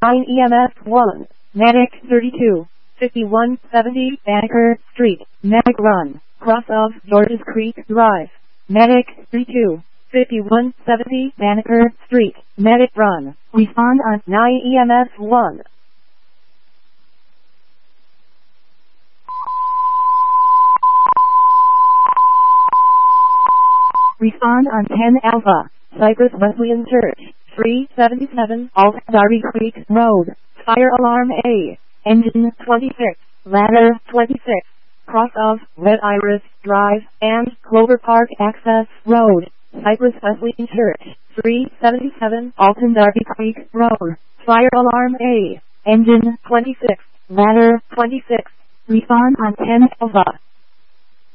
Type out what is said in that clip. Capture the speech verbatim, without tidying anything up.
nine E M S one, Medic thirty-two, fifty-one seventy Banneker Street, Medic Run, cross of Georges Creek Drive, Medic thirty-two, fifty-one seventy Banneker Street, Medic Run, respond on nine E M S one. Respond on ten Alpha, Cypress Wesleyan Church, three seventy-seven Alt Darby Creek Road, Fire Alarm A, Engine twenty-six, Ladder twenty-six, cross of Red Iris Drive and Clover Park Access Road, Cypress Wesleyan Church, three seventy-seven Alton Darby Creek Road, Fire Alarm A, Engine twenty-six, Ladder twenty-six, respond on ten Alpha.